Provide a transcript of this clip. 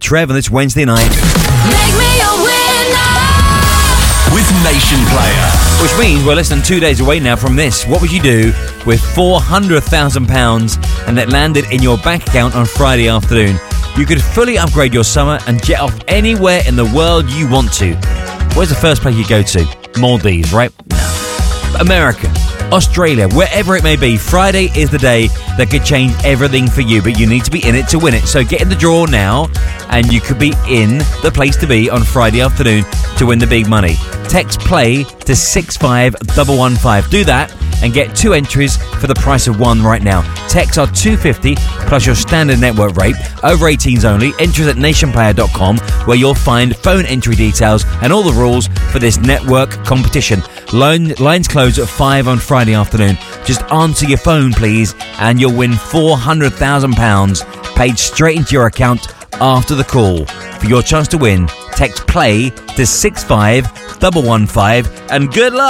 Trev on this Wednesday night. Make me a winner with Nation Player. Which means we're less than 2 days away now from this. What would you do with £400,000 and it landed in your bank account on Friday afternoon? You could fully upgrade your summer and jet off anywhere in the world you want to. Where's the first place you go to? Maldives, right? No. America, Australia, wherever it may be, Friday is the day that could change everything for you, but you need to be in it to win it. So get in the draw now, and you could be in the place to be on Friday afternoon to win the big money. Text play to 65115. Do that and get 2 entries for the price of 1 right now. Texts are $2.50 plus your standard network rate. Over 18s only. Entries at nationplayer.com, where you'll find phone entry details and all the rules for this network competition. Lines close at 5 on Friday afternoon. Just answer your phone, please, and you'll win £400,000 paid straight into your account after the call. For your chance to win, text play to 65115 and good luck.